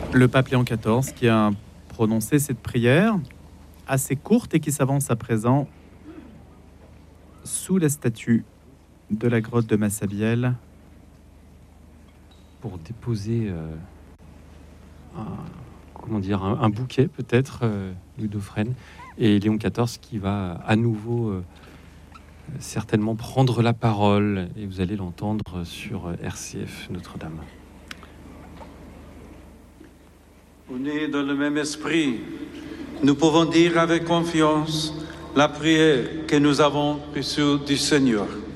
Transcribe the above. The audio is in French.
Le pape Léon XIV qui a prononcé cette prière assez courte et qui s'avance à présent sous la statue de la grotte de Massabielle pour déposer un bouquet peut-être, Ludofrène, et Léon XIV qui va à nouveau certainement prendre la parole, et vous allez l'entendre sur RCF Notre-Dame. Unis dans le même esprit, nous pouvons dire avec confiance la prière que nous avons reçue du Seigneur.